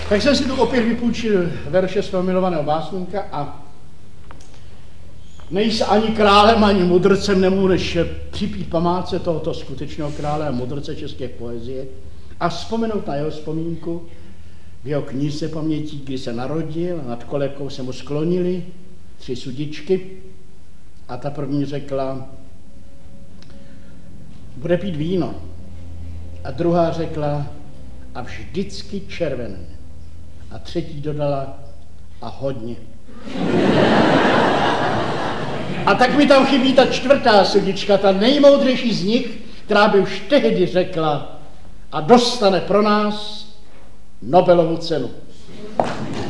Tak jsem si tu opět vypůjčil verše svého milovaného básníka a nejsi ani králem, ani mudrcem, nemůžu než připít památce tohoto skutečného krále a mudrce české poezie a vzpomenout na jeho vzpomínku v jeho knize pamětí, kdy se narodil a nad kolebkou se mu sklonili 3 sudičky a ta první řekla, bude pít víno. A druhá řekla, a vždycky červené. A třetí dodala, a hodně. A tak mi tam chybí ta 4. sudička, ta nejmoudřejší z nich, která by už tehdy řekla a dostane pro nás Nobelovu cenu.